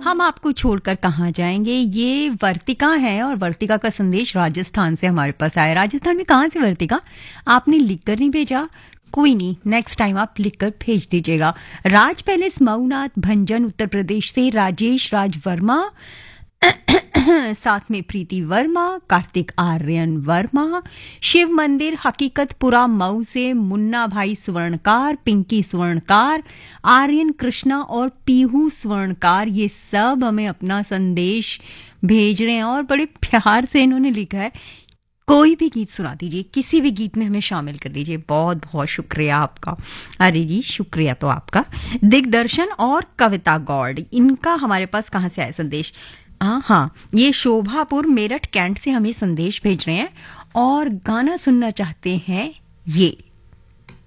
हम आपको छोड़कर कहाँ जाएंगे। ये वर्तिका है और वर्तिका का संदेश राजस्थान से हमारे पास आया। राजस्थान में कहाँ से वर्तिका? आपने लिखकर नहीं भेजा, कोई नहीं, नेक्स्ट टाइम आप लिखकर भेज दीजिएगा। राज पैलेस मऊनाथ भंजन उत्तर प्रदेश से राजेश राज वर्मा, साथ में प्रीति वर्मा, कार्तिक आर्यन वर्मा, शिव मंदिर हकीकतपुरा मऊ से मुन्ना भाई स्वर्णकार, पिंकी स्वर्णकार, आर्यन कृष्णा और पीहू स्वर्णकार, ये सब हमें अपना संदेश भेज रहे हैं और बड़े प्यार से इन्होंने लिखा है। कोई भी गीत सुना दीजिए, किसी भी गीत में हमें शामिल कर लीजिए। बहुत बहुत शुक्रिया आपका। अरे जी शुक्रिया तो आपका। दिग्दर्शन और कविता गौड़, इनका हमारे पास कहाँ से आया संदेश? हाँ, ये शोभापुर मेरठ कैंट से हमें संदेश भेज रहे हैं और गाना सुनना चाहते हैं ये